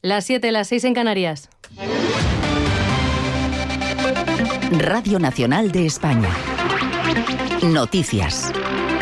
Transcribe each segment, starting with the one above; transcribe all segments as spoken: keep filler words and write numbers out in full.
Las siete, las seis en Canarias. Radio Nacional de España. Noticias.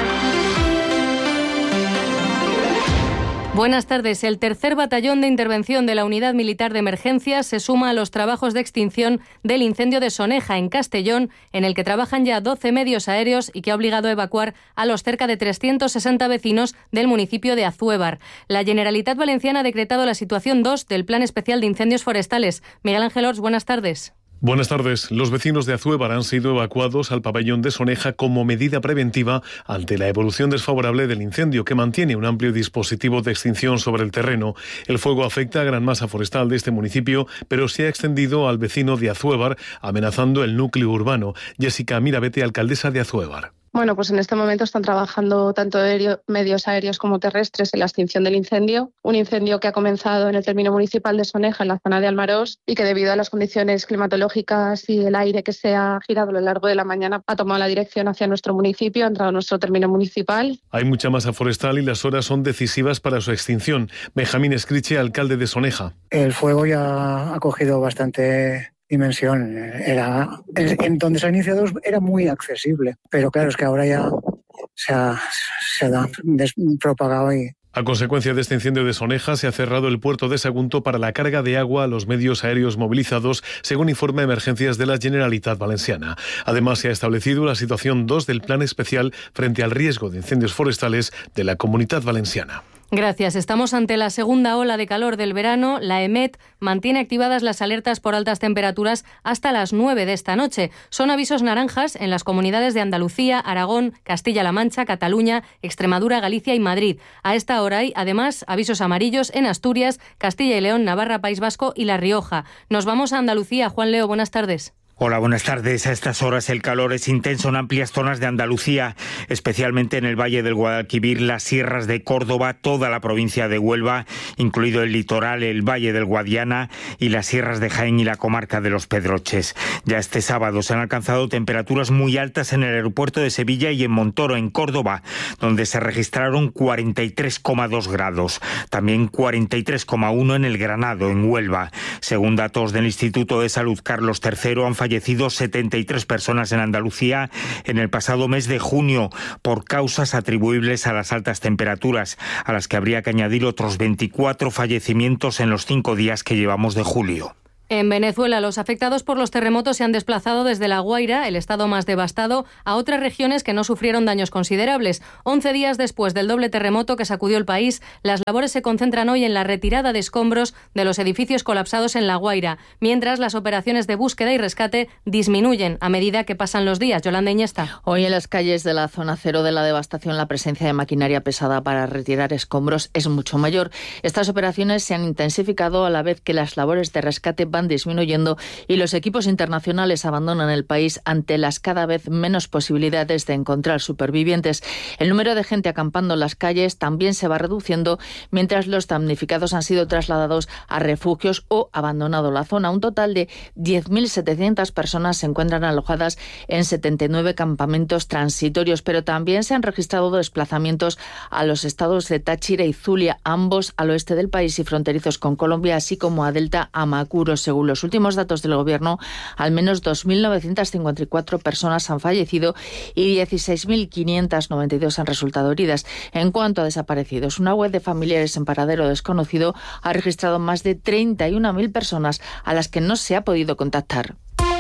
Buenas tardes. El tercer batallón de intervención de la Unidad Militar de Emergencias se suma a los trabajos de extinción del incendio de Soneja, en Castellón, en el que trabajan ya doce medios aéreos y que ha obligado a evacuar a los cerca de trescientos sesenta vecinos del municipio de Azuévar. La Generalitat Valenciana ha decretado la situación dos del Plan Especial de Incendios Forestales. Miguel Ángel Ors, buenas tardes. Buenas tardes. Los vecinos de Azuévar han sido evacuados al pabellón de Soneja como medida preventiva ante la evolución desfavorable del incendio, que mantiene un amplio dispositivo de extinción sobre el terreno. El fuego afecta a gran masa forestal de este municipio, pero se ha extendido al vecino de Azuévar, amenazando el núcleo urbano. Jessica Mirabete, alcaldesa de Azuévar. Bueno, pues en este momento están trabajando tanto aéreo, medios aéreos como terrestres en la extinción del incendio. Un incendio que ha comenzado en el término municipal de Soneja, en la zona de Almarós, y que debido a las condiciones climatológicas y el aire que se ha girado a lo largo de la mañana ha tomado la dirección hacia nuestro municipio, ha entrado a nuestro término municipal. Hay mucha masa forestal y las horas son decisivas para su extinción. Benjamín Escriche, alcalde de Soneja. El fuego ya ha cogido bastante dimensión. Era, en donde se ha iniciado era muy accesible, pero claro, es que ahora ya se ha, se ha propagado y... A consecuencia de este incendio de Soneja, se ha cerrado el puerto de Sagunto para la carga de agua a los medios aéreos movilizados, según informa Emergencias de la Generalitat Valenciana. Además, se ha establecido la situación dos del Plan Especial frente al riesgo de incendios forestales de la Comunitat Valenciana. Gracias. Estamos ante la segunda ola de calor del verano. La EMET mantiene activadas las alertas por altas temperaturas hasta las nueve de esta noche. Son avisos naranjas en las comunidades de Andalucía, Aragón, Castilla-La Mancha, Cataluña, Extremadura, Galicia y Madrid. A esta hora hay, además, avisos amarillos en Asturias, Castilla y León, Navarra, País Vasco y La Rioja. Nos vamos a Andalucía. Juan Leo, buenas tardes. Hola, buenas tardes. A estas horas el calor es intenso en amplias zonas de Andalucía, especialmente en el Valle del Guadalquivir, las sierras de Córdoba, toda la provincia de Huelva, incluido el litoral, el Valle del Guadiana y las sierras de Jaén y la comarca de Los Pedroches. Ya este sábado se han alcanzado temperaturas muy altas en el aeropuerto de Sevilla y en Montoro, en Córdoba, donde se registraron cuarenta y tres coma dos grados. También cuarenta y tres coma uno en el Granado, en Huelva. Según datos del Instituto de Salud Carlos tercero, han fallecido fallecido setenta y tres personas en Andalucía en el pasado mes de junio por causas atribuibles a las altas temperaturas, a las que habría que añadir otros veinticuatro fallecimientos en los cinco días que llevamos de julio. En Venezuela, los afectados por los terremotos se han desplazado desde La Guaira, el estado más devastado, a otras regiones que no sufrieron daños considerables. Once días después del doble terremoto que sacudió el país, las labores se concentran hoy en la retirada de escombros de los edificios colapsados en La Guaira, mientras las operaciones de búsqueda y rescate disminuyen a medida que pasan los días. Yolanda Iñesta. Hoy en las calles de la zona cero de la devastación, la presencia de maquinaria pesada para retirar escombros es mucho mayor. Estas operaciones se han intensificado a la vez que las labores de rescate van disminuyendo y los equipos internacionales abandonan el país ante las cada vez menos posibilidades de encontrar supervivientes. El número de gente acampando en las calles también se va reduciendo, mientras los damnificados han sido trasladados a refugios o abandonado la zona. Un total de diez mil setecientas personas se encuentran alojadas en setenta y nueve campamentos transitorios, pero también se han registrado desplazamientos a los estados de Táchira y Zulia, ambos al oeste del país y fronterizos con Colombia, así como a Delta Amacuro. Según los últimos datos del Gobierno, al menos dos mil novecientas cincuenta y cuatro personas han fallecido y dieciséis mil quinientas noventa y dos han resultado heridas. En cuanto a desaparecidos, una web de familiares en paradero desconocido ha registrado más de treinta y una mil personas a las que no se ha podido contactar.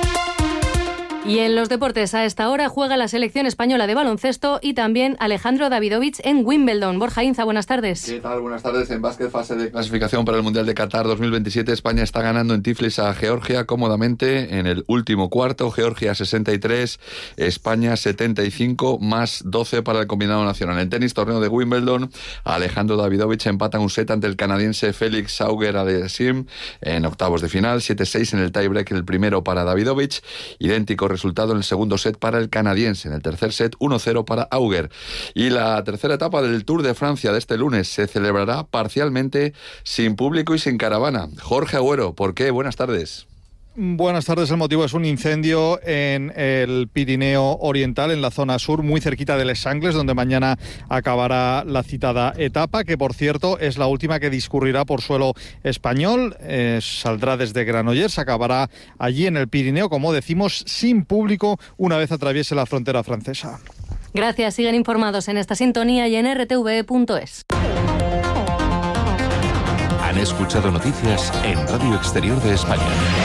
Y en los deportes, a esta hora juega la selección española de baloncesto y también Alejandro Davidovich en Wimbledon. Borja Inza, buenas tardes. ¿Qué tal? Buenas tardes. En básquet, fase de clasificación para el Mundial de Qatar dos mil veintisiete, España está ganando en Tiflis a Georgia cómodamente en el último cuarto. Georgia sesenta y tres, España setenta y cinco, más doce para el combinado nacional. En tenis, torneo de Wimbledon, Alejandro Davidovich empata un set ante el canadiense Félix Auger-Aliassime en octavos de final. siete seis en el tiebreak, el primero para Davidovich. Idéntico resultado en el segundo set para el canadiense. En el tercer set, uno cero para Auger. Y la tercera etapa del Tour de Francia de este lunes se celebrará parcialmente sin público y sin caravana. Jorge Agüero, ¿por qué? Buenas tardes. Buenas tardes. El motivo es un incendio en el Pirineo Oriental, en la zona sur, muy cerquita de Les Angles, donde mañana acabará la citada etapa, que por cierto es la última que discurrirá por suelo español. Eh, saldrá desde Granollers, acabará allí en el Pirineo, como decimos, sin público, una vez atraviese la frontera francesa. Gracias. Siguen informados en esta sintonía y en r t v punto es. Han escuchado noticias en Radio Exterior de España.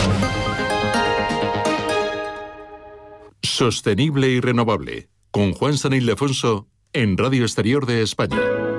Sostenible y renovable, con Juan San Ildefonso en Radio Exterior de España.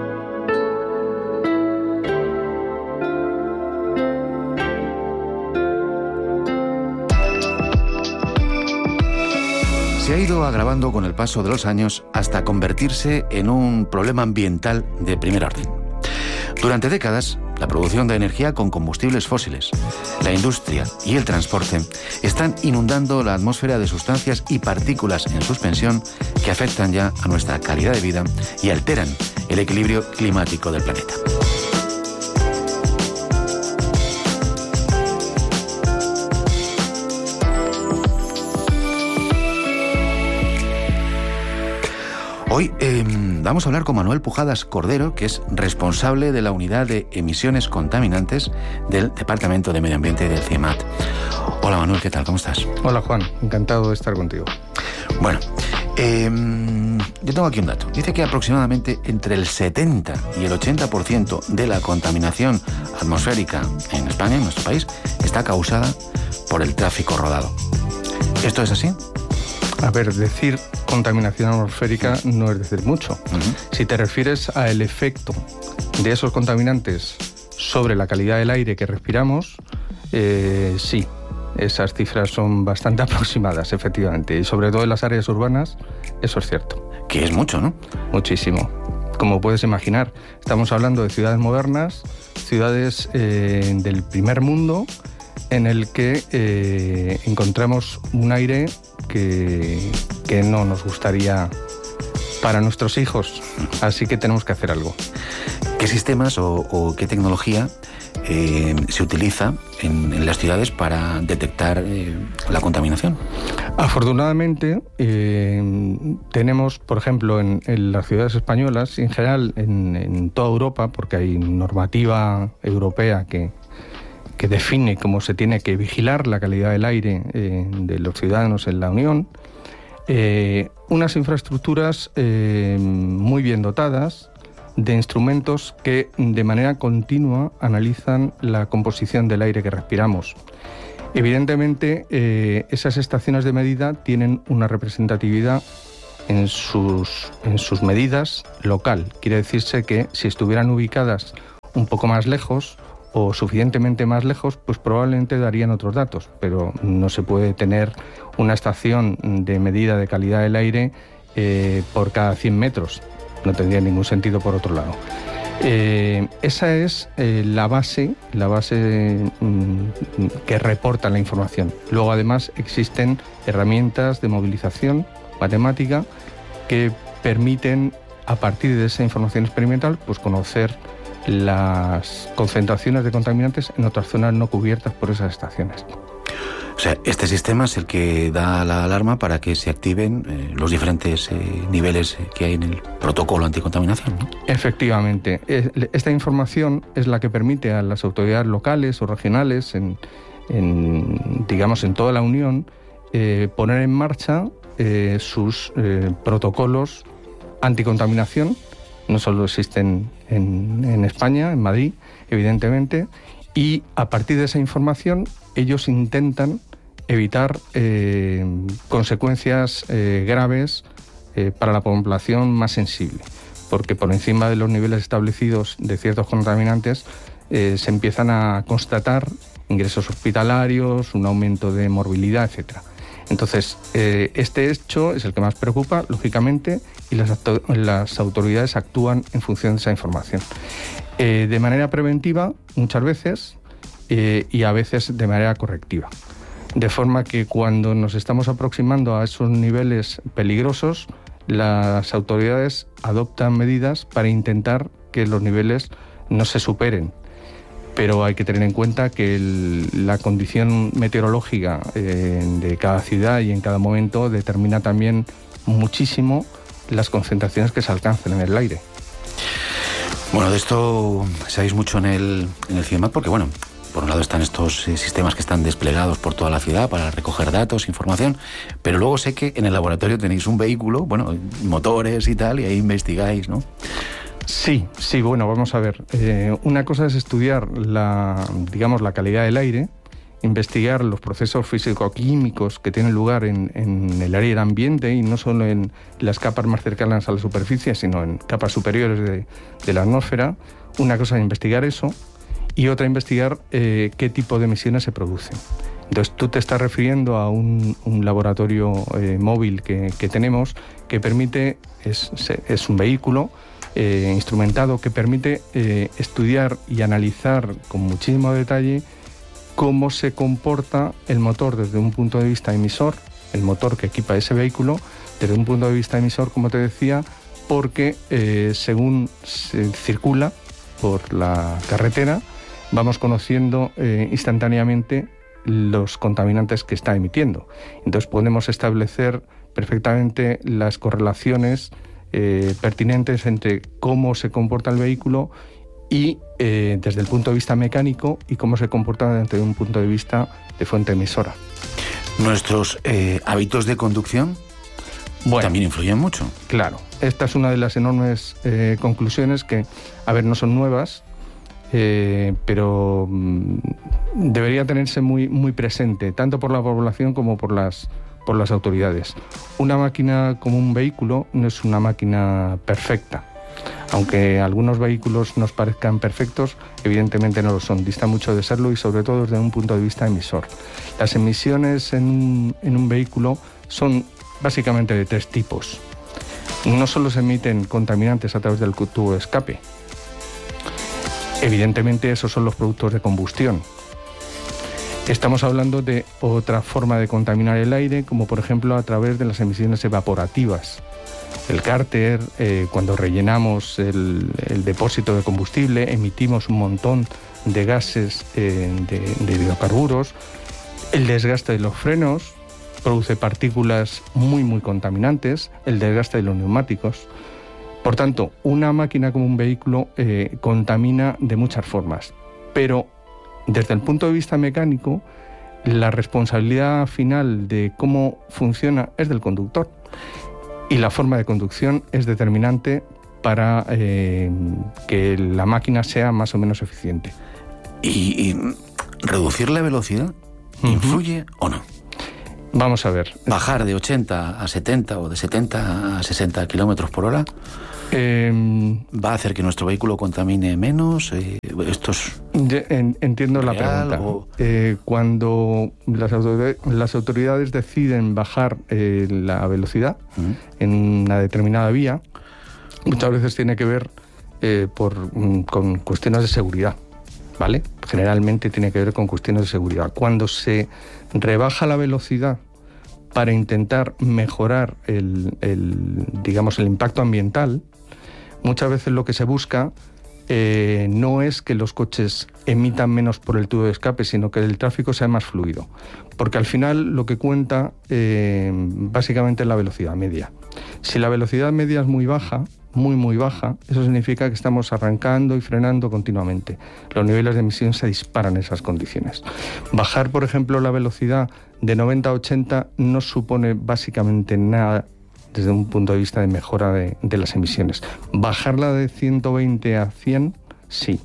Se ha ido agravando con el paso de los años hasta convertirse en un problema ambiental de primer orden. Durante décadas, la producción de energía con combustibles fósiles, la industria y el transporte están inundando la atmósfera de sustancias y partículas en suspensión que afectan ya a nuestra calidad de vida y alteran el equilibrio climático del planeta. Hoy eh, vamos a hablar con Manuel Pujadas Cordero, que es responsable de la Unidad de Emisiones Contaminantes del Departamento de Medio Ambiente del CIEMAT. Hola Manuel, ¿qué tal? ¿Cómo estás? Hola Juan, encantado de estar contigo. Bueno, eh, yo tengo aquí un dato. Dice que aproximadamente entre el setenta y el ochenta por ciento de la contaminación atmosférica en España, en nuestro país, está causada por el tráfico rodado. ¿Esto es así? A ver, decir contaminación atmosférica no es decir mucho. Uh-huh. Si te refieres al efecto de esos contaminantes sobre la calidad del aire que respiramos, eh, sí, esas cifras son bastante aproximadas, efectivamente. Y sobre todo en las áreas urbanas, eso es cierto. Que es mucho, ¿no? Muchísimo. Como puedes imaginar, estamos hablando de ciudades modernas, ciudades eh, del primer mundo, en el que eh, encontramos un aire que, que no nos gustaría para nuestros hijos, así que tenemos que hacer algo. ¿Qué sistemas o, o qué tecnología eh, se utiliza en, en las ciudades para detectar eh, la contaminación? Afortunadamente eh, tenemos, por ejemplo, en, en las ciudades españolas y en general en, en toda Europa, porque hay normativa europea que que define cómo se tiene que vigilar la calidad del aire eh, de los ciudadanos en la Unión, eh, unas infraestructuras eh, muy bien dotadas de instrumentos que de manera continua analizan la composición del aire que respiramos. Evidentemente, eh, esas estaciones de medida tienen una representatividad en sus, en sus medidas local. Quiere decirse que si estuvieran ubicadas un poco más lejos o suficientemente más lejos, pues probablemente darían otros datos, pero no se puede tener una estación de medida de calidad del aire eh, por cada cien metros. No tendría ningún sentido por otro lado. Eh, esa es eh, la base, la base mm, que reporta la información. Luego, además, existen herramientas de movilización matemática que permiten, a partir de esa información experimental, pues conocer las concentraciones de contaminantes en otras zonas no cubiertas por esas estaciones. O sea, este sistema es el que da la alarma para que se activen eh, los diferentes eh, niveles que hay en el protocolo anticontaminación, ¿no? Efectivamente. Esta información es la que permite a las autoridades locales o regionales, en, en, digamos, en toda la Unión, eh, poner en marcha eh, sus eh, protocolos anticontaminación. No solo existen en, en España, en Madrid, evidentemente, y a partir de esa información ellos intentan evitar eh, consecuencias eh, graves eh, para la población más sensible, porque por encima de los niveles establecidos de ciertos contaminantes eh, se empiezan a constatar ingresos hospitalarios, un aumento de morbilidad, etcétera. Entonces, eh, este hecho es el que más preocupa, lógicamente, y las, las autoridades actúan en función de esa información. Eh, de manera preventiva, muchas veces, eh, y a veces de manera correctiva. De forma que cuando nos estamos aproximando a esos niveles peligrosos, las autoridades adoptan medidas para intentar que los niveles no se superen. pero hay que tener en cuenta que el, la condición meteorológica eh, de cada ciudad y en cada momento determina también muchísimo las concentraciones que se alcanzan en el aire. Bueno, de esto sabéis mucho en el, en el CIEMAT porque, bueno, por un lado están estos eh, sistemas que están desplegados por toda la ciudad para recoger datos, información, pero luego sé que en el laboratorio tenéis un vehículo, bueno, motores y tal, y ahí investigáis, ¿no? Sí, sí, bueno, vamos a ver. Eh, una cosa es estudiar la, digamos, la calidad del aire, investigar los procesos físico-químicos que tienen lugar en, en el aire ambiente y no solo en las capas más cercanas a la superficie, sino en capas superiores de, de la atmósfera. Una cosa es investigar eso y otra investigar eh, qué tipo de emisiones se producen. Entonces tú te estás refiriendo a un, un laboratorio eh, móvil que, que tenemos que permite, es, es un vehículo eh, instrumentado que permite eh, estudiar y analizar con muchísimo detalle cómo se comporta el motor desde un punto de vista emisor, el motor que equipa ese vehículo, desde un punto de vista emisor, como te decía, porque eh, según se circula por la carretera, vamos conociendo eh, instantáneamente los contaminantes que está emitiendo. Entonces podemos establecer perfectamente las correlaciones eh, pertinentes entre cómo se comporta el vehículo y eh, desde el punto de vista mecánico y cómo se comporta desde un punto de vista de fuente emisora. ¿Nuestros eh, hábitos de conducción bueno, también influyen mucho? Claro, esta es una de las enormes eh, conclusiones que, a ver, no son nuevas, eh, pero mm, debería tenerse muy, muy presente, tanto por la población como por las, por las autoridades. Una máquina como un vehículo no es una máquina perfecta. Aunque algunos vehículos nos parezcan perfectos, evidentemente no lo son, dista mucho de serlo y sobre todo desde un punto de vista emisor. Las emisiones en un, en un vehículo son básicamente de tres tipos. No solo se emiten contaminantes a través del tubo de escape, evidentemente esos son los productos de combustión. Estamos hablando de otra forma de contaminar el aire, como por ejemplo a través de las emisiones evaporativas. El cárter, eh, cuando rellenamos el, el depósito de combustible, emitimos un montón de gases eh, de, de hidrocarburos. El desgaste de los frenos produce partículas muy, muy contaminantes. El desgaste de los neumáticos. Por tanto, una máquina como un vehículo eh, contamina de muchas formas. Pero desde el punto de vista mecánico, la responsabilidad final de cómo funciona es del conductor. Y la forma de conducción es determinante para eh, que la máquina sea más o menos eficiente. ¿Y, y reducir la velocidad influye uh-huh. o no? Vamos a ver. ¿Bajar de ochenta a setenta o de setenta a sesenta kilómetros por hora eh, va a hacer que nuestro vehículo contamine menos? Eh, esto es Entiendo real, la pregunta. O... Eh, cuando las autoridades, las autoridades deciden bajar eh, la velocidad uh-huh. en una determinada vía, muchas veces tiene que ver eh, por, con cuestiones de seguridad, ¿vale? Generalmente tiene que ver con cuestiones de seguridad. Cuando se rebaja la velocidad para intentar mejorar el, el, digamos, el impacto ambiental, muchas veces lo que se busca eh, no es que los coches emitan menos por el tubo de escape, sino que el tráfico sea más fluido. Porque al final lo que cuenta eh, básicamente es la velocidad media. Si la velocidad media es muy baja, muy muy baja, eso significa que estamos arrancando y frenando continuamente. Los niveles de emisión se disparan en esas condiciones. Bajar, por ejemplo, la velocidad de noventa a ochenta no supone básicamente nada desde un punto de vista de mejora de, de las emisiones. Bajarla de ciento veinte a cien, sí.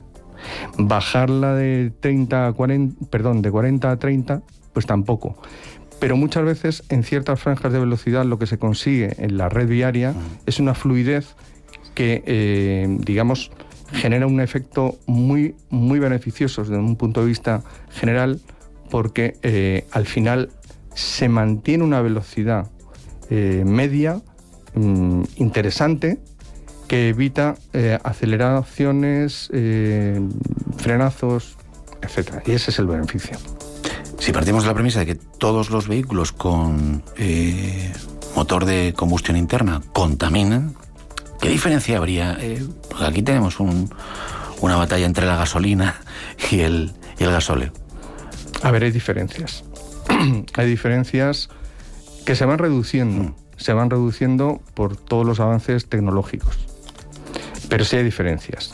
Bajarla de treinta a cuarenta, perdón, de cuarenta a treinta, pues tampoco. Pero muchas veces en ciertas franjas de velocidad lo que se consigue en la red viaria es una fluidez que, eh, digamos, genera un efecto muy, muy beneficioso desde un punto de vista general, porque eh, al final se mantiene una velocidad eh, media mm, interesante que evita eh, aceleraciones, eh, frenazos, etcétera. Y ese es el beneficio. Si partimos de la premisa de que todos los vehículos con eh, motor de combustión interna contaminan, ¿qué diferencia habría? Eh, aquí tenemos un, una batalla entre la gasolina y el, y el gasóleo. A ver, hay diferencias. Hay diferencias que se van reduciendo, mm. se van reduciendo por todos los avances tecnológicos. Pero sí hay diferencias.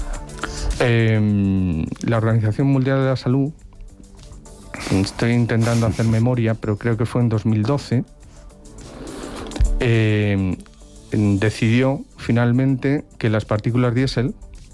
Eh, la Organización Mundial de la Salud, estoy intentando hacer memoria, pero creo que fue en dos mil doce, eh, decidió finalmente que las partículas diésel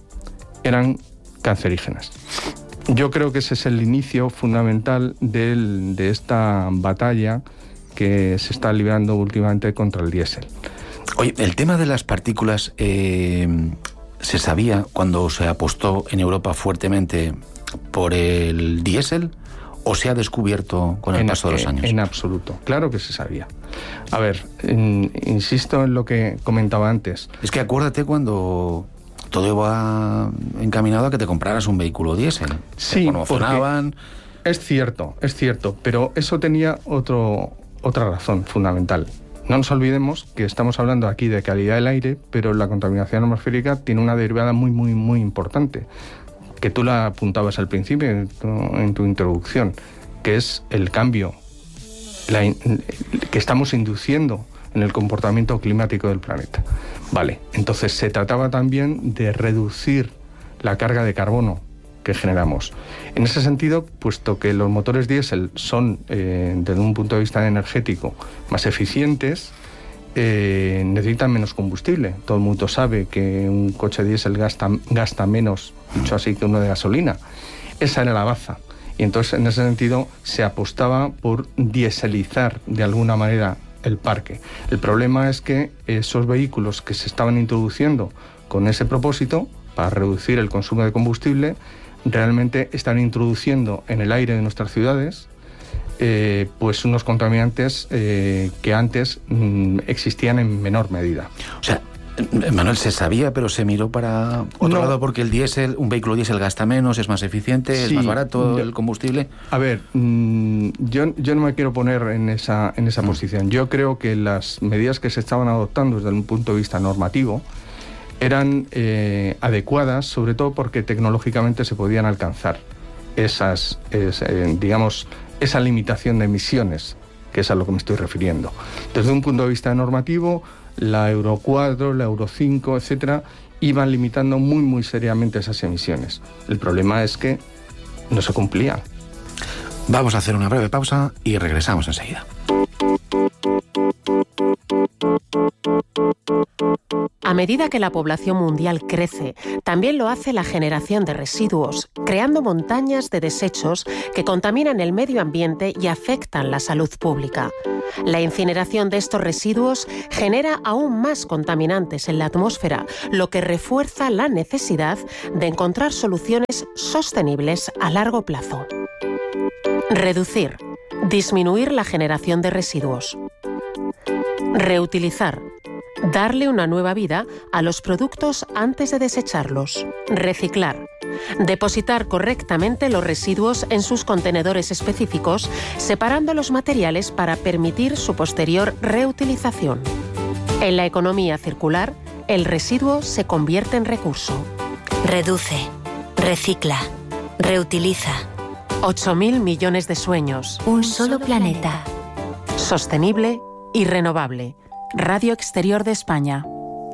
eran cancerígenas. Yo creo que ese es el inicio fundamental del, de esta batalla que se está librando últimamente contra el diésel. Oye, el tema de las partículas eh, se sabía cuando se apostó en Europa fuertemente por el diésel, ¿o se ha descubierto con el en, paso de los años? En absoluto, claro que se sabía. A ver, en, insisto en lo que comentaba antes. Es que acuérdate cuando todo iba encaminado a que te compraras un vehículo diésel. Sí, promocionaban. Es cierto, es cierto, pero eso tenía otro, otra razón fundamental. No nos olvidemos que estamos hablando aquí de calidad del aire, pero la contaminación atmosférica tiene una derivada muy, muy, muy importante, que tú la apuntabas al principio en tu, en tu introducción, que es el cambio la, que estamos induciendo en el comportamiento climático del planeta. Vale, entonces se trataba también de reducir la carga de carbono que generamos. En ese sentido, puesto que los motores diésel son, eh, desde un punto de vista energético, más eficientes, eh, necesitan menos combustible. Todo el mundo sabe que un coche diésel gasta, gasta menos, dicho así, que uno de gasolina. Esa era la baza. Y entonces, en ese sentido, se apostaba por dieselizar de alguna manera el parque. El problema es que esos vehículos que se estaban introduciendo con ese propósito, para reducir el consumo de combustible, realmente están introduciendo en el aire de nuestras ciudades eh, pues unos contaminantes eh, que antes mm, existían en menor medida. O sea, Manuel, se sabía, pero se miró para otro no. lado porque el diésel, un vehículo diésel gasta menos, es más eficiente, sí, es más barato yo, el combustible. A ver, mmm, yo, yo no me quiero poner en esa, en esa mm. posición. Yo creo que las medidas que se estaban adoptando desde un punto de vista normativo eran eh, adecuadas, sobre todo porque tecnológicamente se podían alcanzar esas, es, eh, digamos, esa limitación de emisiones, que es a lo que me estoy refiriendo. Desde un punto de vista normativo, la Euro cuatro, la Euro cinco, etcétera, iban limitando muy, muy seriamente esas emisiones. El problema es que no se cumplían. Vamos a hacer una breve pausa y regresamos enseguida. A medida que la población mundial crece, también lo hace la generación de residuos, creando montañas de desechos que contaminan el medio ambiente y afectan la salud pública. La incineración de estos residuos genera aún más contaminantes en la atmósfera, lo que refuerza la necesidad de encontrar soluciones sostenibles a largo plazo. Reducir, disminuir la generación de residuos. Reutilizar. Darle una nueva vida a los productos antes de desecharlos. Reciclar. Depositar correctamente los residuos en sus contenedores específicos, separando los materiales para permitir su posterior reutilización. En la economía circular, el residuo se convierte en recurso. Reduce, recicla, reutiliza. ocho mil millones de sueños. Un solo planeta. Sostenible y renovable. Radio Exterior de España.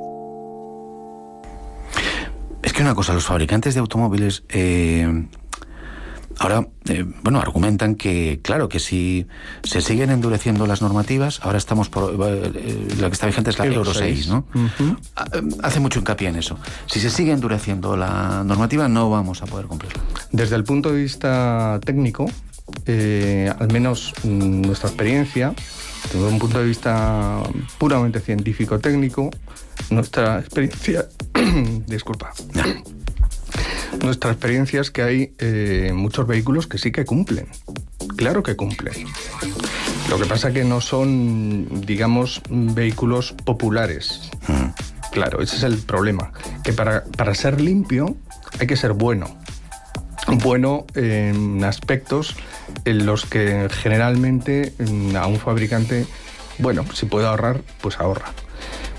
Es que una cosa, los fabricantes de automóviles eh, ahora, eh, bueno, argumentan que, claro, que si se siguen endureciendo las normativas, ahora estamos por, eh, la que está vigente es la Euro seis, ¿no? Uh-huh. Hace mucho hincapié en eso. Si se sigue endureciendo la normativa, no vamos a poder cumplirlo. Desde el punto de vista técnico, eh, al menos mm, nuestra experiencia, desde un punto de vista puramente científico-técnico, nuestra experiencia... disculpa. Nuestra experiencia es que hay eh, muchos vehículos que sí que cumplen. Claro que cumplen. Lo que pasa es que no son, digamos, vehículos populares. Mm. Claro, ese es el problema. Que para, para ser limpio hay que ser bueno. Bueno en aspectos en los que generalmente a un fabricante, bueno, si puede ahorrar, pues ahorra.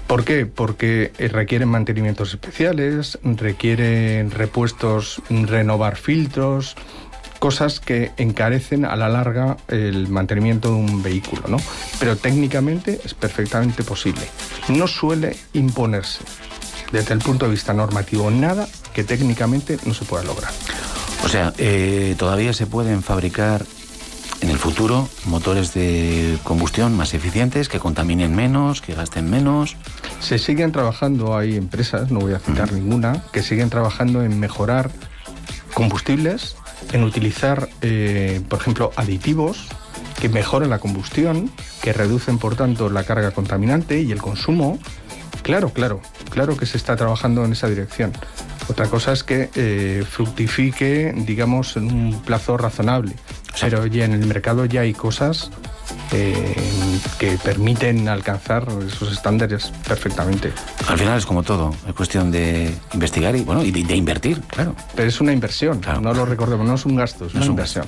¿Por qué? Porque requieren mantenimientos especiales, requieren repuestos, renovar filtros, cosas que encarecen a la larga el mantenimiento de un vehículo, ¿no? Pero técnicamente es perfectamente posible. No suele imponerse, desde el punto de vista normativo, nada que técnicamente no se pueda lograr. O sea, eh, todavía se pueden fabricar en el futuro motores de combustión más eficientes, que contaminen menos, que gasten menos. Se siguen trabajando, hay empresas, no voy a citar uh-huh. ninguna, que siguen trabajando en mejorar combustibles, en utilizar, eh, por ejemplo, aditivos que mejoren la combustión, que reducen, por tanto, la carga contaminante y el consumo. Claro, claro, claro que se está trabajando en esa dirección. Otra cosa es que eh, fructifique, digamos, en un plazo razonable. Pero ya en el mercado ya hay cosas eh, que permiten alcanzar esos estándares perfectamente. Al final es como todo, es cuestión de investigar y bueno y de, de invertir, claro. Pero es una inversión, claro. No lo recordemos, no es un gasto, es no una es un inversión.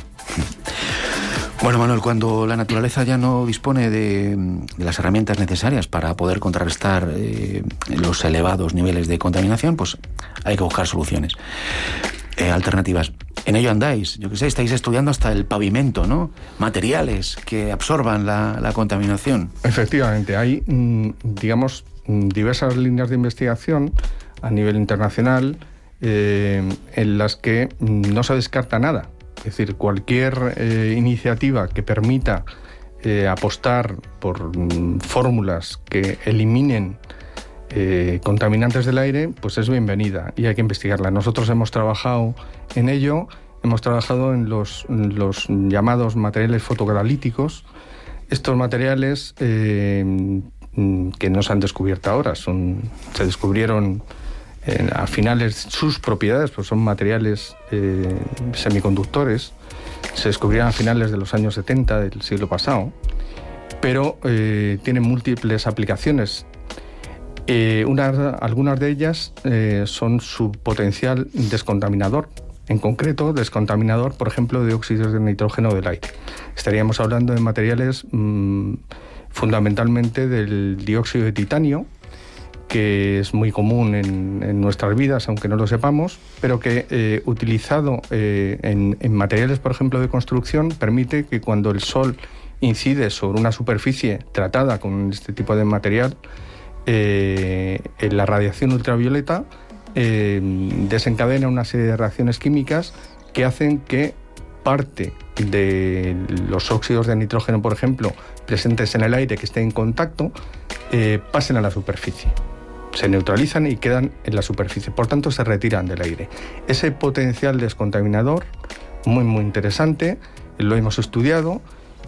Bueno, Manuel, cuando la naturaleza ya no dispone de, de las herramientas necesarias para poder contrarrestar eh, los elevados niveles de contaminación, pues hay que buscar soluciones, eh, alternativas. En ello andáis, yo qué sé, estáis estudiando hasta el pavimento, ¿no? Materiales que absorban la, la contaminación. Efectivamente, hay, digamos, diversas líneas de investigación a nivel internacional eh, en las que no se descarta nada. Es decir, cualquier eh, iniciativa que permita eh, apostar por mm, fórmulas que eliminen eh, contaminantes del aire, pues es bienvenida y hay que investigarla. Nosotros hemos trabajado en ello, hemos trabajado en los, en los llamados materiales fotocatalyticos. Estos materiales eh, que no se han descubierto ahora, son, se descubrieron eh, a finales, sus propiedades, pues son materiales eh, semiconductores, se descubrieron a finales de los años setenta del siglo pasado, pero eh, tienen múltiples aplicaciones. Eh, unas, algunas de ellas eh, son su potencial descontaminador, en concreto descontaminador, por ejemplo, de óxidos de nitrógeno del aire. Estaríamos hablando de materiales mmm, fundamentalmente del dióxido de titanio, que es muy común en, en nuestras vidas, aunque no lo sepamos, pero que eh, utilizado eh, en, en materiales, por ejemplo, de construcción, permite que cuando el sol incide sobre una superficie tratada con este tipo de material, eh, en la radiación ultravioleta eh, desencadena una serie de reacciones químicas que hacen que parte de los óxidos de nitrógeno, por ejemplo, presentes en el aire que estén en contacto, eh, pasen a la superficie. Se neutralizan y quedan en la superficie, por tanto se retiran del aire. Ese potencial descontaminador, muy muy interesante, lo hemos estudiado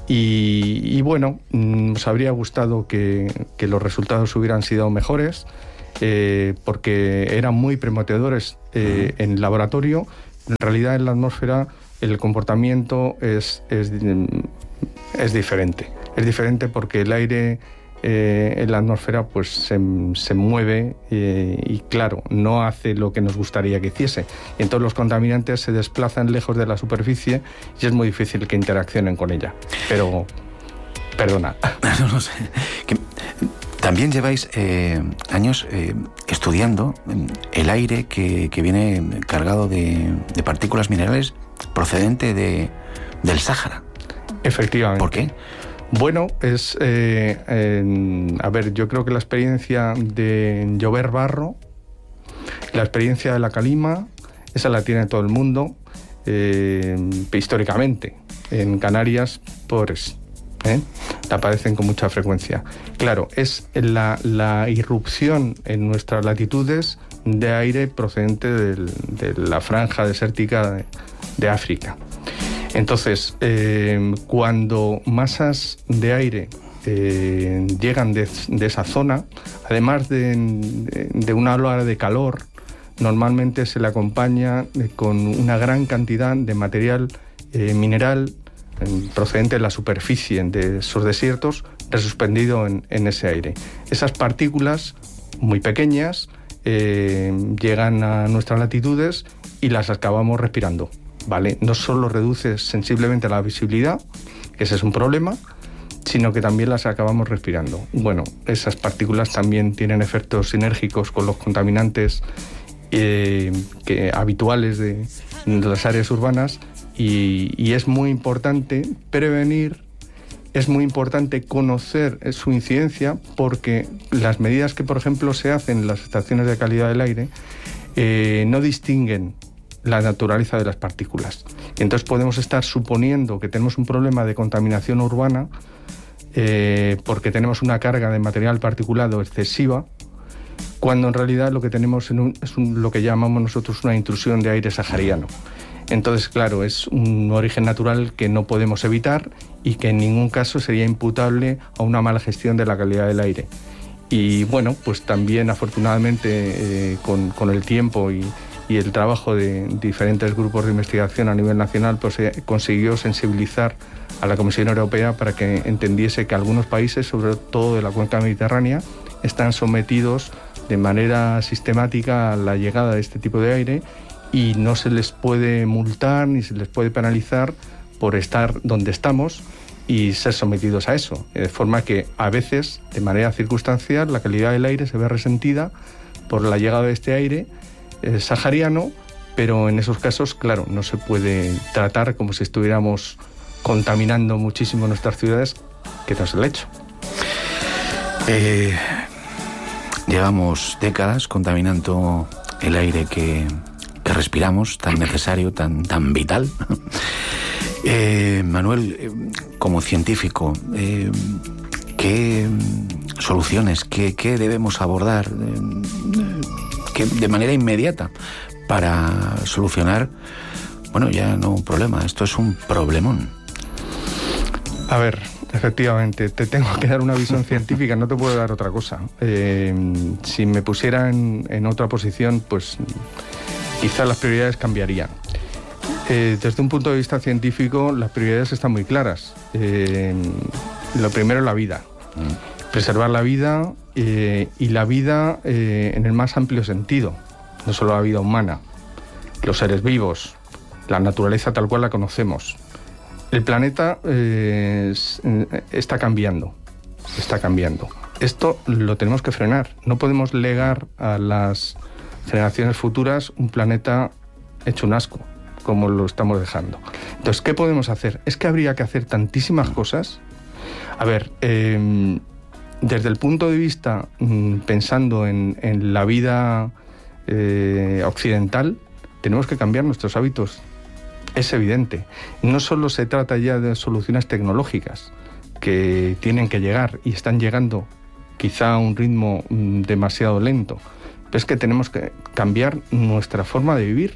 y, y bueno, nos habría gustado que, que los resultados hubieran sido mejores, eh, porque eran muy prometedores eh, en el laboratorio. En realidad en la atmósfera el comportamiento es, es, es diferente. Es diferente porque el aire eh, en la atmósfera pues se, se mueve eh, y claro, no hace lo que nos gustaría que hiciese. Y entonces los contaminantes se desplazan lejos de la superficie y es muy difícil que interaccionen con ella. Pero, perdona. No, no sé. Que, también lleváis eh, años eh, estudiando el aire que, que viene cargado de, de partículas minerales procedente de, del Sáhara. Efectivamente. ¿Por qué? Bueno, es... Eh, eh, a ver, yo creo que la experiencia de llover barro, la experiencia de la calima, esa la tiene todo el mundo, eh, históricamente. En Canarias, pobres, ¿eh? la padecen con mucha frecuencia. Claro, es la, la irrupción en nuestras latitudes de aire procedente del, de la franja desértica de, de África. Entonces, eh, cuando masas de aire eh, llegan de, de esa zona, además de, de una ola de calor, normalmente se le acompaña con una gran cantidad de material eh, mineral eh, procedente de la superficie de esos desiertos, resuspendido en, en ese aire. Esas partículas muy pequeñas eh, llegan a nuestras latitudes y las acabamos respirando. ¿Vale? No solo reduce sensiblemente la visibilidad, que ese es un problema, sino que también las acabamos respirando. Bueno, esas partículas también tienen efectos sinérgicos con los contaminantes eh, que, habituales de, de las áreas urbanas y, y es muy importante prevenir, es muy importante conocer su incidencia, porque las medidas que, por ejemplo, se hacen en las estaciones de calidad del aire eh, no distinguen la naturaleza de las partículas. Y entonces podemos estar suponiendo que tenemos un problema de contaminación urbana eh, porque tenemos una carga de material particulado excesiva, cuando en realidad lo que tenemos en un, es un, lo que llamamos nosotros una intrusión de aire sahariano. Entonces, claro, es un origen natural que no podemos evitar y que en ningún caso sería imputable a una mala gestión de la calidad del aire. Y bueno, pues también afortunadamente eh, con, con el tiempo y y el trabajo de diferentes grupos de investigación a nivel nacional, pues se consiguió sensibilizar a la Comisión Europea para que entendiese que algunos países, sobre todo de la cuenca mediterránea, están sometidos de manera sistemática a la llegada de este tipo de aire y no se les puede multar ni se les puede penalizar por estar donde estamos y ser sometidos a eso. De forma que a veces, de manera circunstancial, la calidad del aire se ve resentida por la llegada de este aire eh, sahariano, pero en esos casos, claro, no se puede tratar como si estuviéramos contaminando muchísimo nuestras ciudades, que no es el hecho. Eh, llevamos décadas contaminando el aire que, que respiramos, tan necesario, tan, tan vital. Eh, Manuel, eh, como científico, eh, ¿qué soluciones, qué, qué debemos abordar eh, que de manera inmediata para solucionar, bueno, ya no un problema, esto es un problemón? A ver, efectivamente, te tengo que dar una visión científica, no te puedo dar otra cosa. Eh, si me pusiera en, en otra posición, pues quizá las prioridades cambiarían. Eh, desde un punto de vista científico, las prioridades están muy claras. Eh, lo primero es la vida. Mm. Preservar la vida eh, y la vida eh, en el más amplio sentido. No solo la vida humana, los seres vivos, la naturaleza tal cual la conocemos. El planeta eh, está cambiando, está cambiando. Esto lo tenemos que frenar. No podemos legar a las generaciones futuras un planeta hecho un asco, como lo estamos dejando. Entonces, ¿qué podemos hacer? Es que habría que hacer tantísimas cosas. A ver, eh, desde el punto de vista, mm, pensando en, en la vida eh, occidental, tenemos que cambiar nuestros hábitos. Es evidente. No solo se trata ya de soluciones tecnológicas que tienen que llegar y están llegando quizá a un ritmo mm, demasiado lento, pero es que tenemos que cambiar nuestra forma de vivir.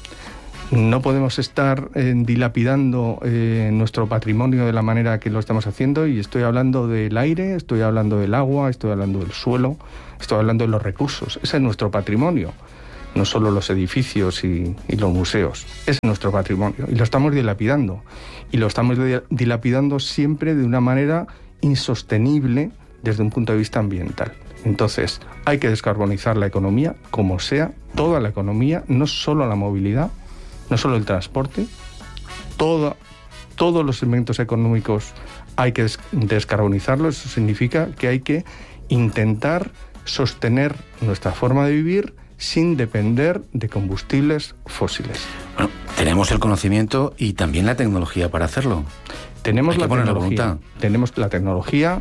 No podemos estar eh, dilapidando eh, nuestro patrimonio de la manera que lo estamos haciendo, y estoy hablando del aire, estoy hablando del agua, estoy hablando del suelo, estoy hablando de los recursos. Ese es nuestro patrimonio, no solo los edificios y, y los museos. Ese es nuestro patrimonio y lo estamos dilapidando. Y lo estamos dilapidando siempre de una manera insostenible desde un punto de vista ambiental. Entonces, hay que descarbonizar la economía, como sea, toda la economía, no solo la movilidad, no solo el transporte, todo, todos los segmentos económicos hay que des- descarbonizarlos. Eso significa que hay que intentar sostener nuestra forma de vivir sin depender de combustibles fósiles. Bueno, tenemos el conocimiento y también la tecnología para hacerlo. Tenemos hay la que poner tecnología. La voluntad. Tenemos la tecnología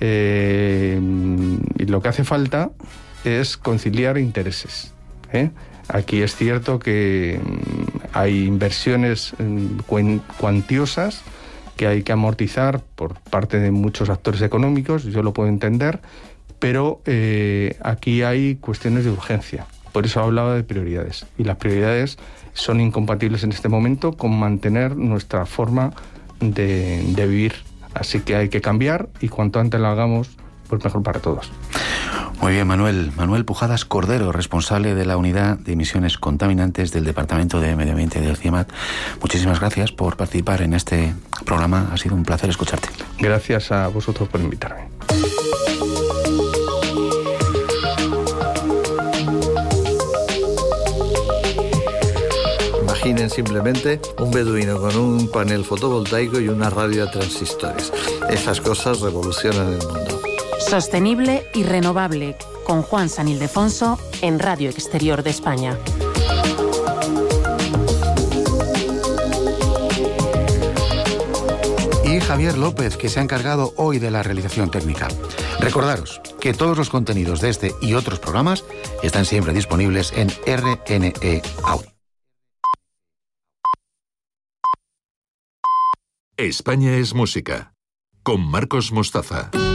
eh, y lo que hace falta es conciliar intereses, ¿eh? Aquí es cierto que hay inversiones cuantiosas que hay que amortizar por parte de muchos actores económicos, yo lo puedo entender, pero eh, aquí hay cuestiones de urgencia. Por eso hablaba de prioridades. Y las prioridades son incompatibles en este momento con mantener nuestra forma de, de vivir. Así que hay que cambiar, y cuanto antes lo hagamos, pues mejor para todos. Muy bien, Manuel. Manuel Pujadas Cordero, responsable de la Unidad de Emisiones Contaminantes del Departamento de Medio Ambiente del CIEMAT. Muchísimas gracias por participar en este programa. Ha sido un placer escucharte. Gracias a vosotros por invitarme. Imaginen simplemente un beduino con un panel fotovoltaico y una radio a transistores. Esas cosas revolucionan el mundo. Sostenible y renovable, con Juan San Ildefonso en Radio Exterior de España. Y Javier López, que se ha encargado hoy de la realización técnica. Recordaros que todos los contenidos de este y otros programas están siempre disponibles en R N E Audio. España es música, con Marcos Mostaza.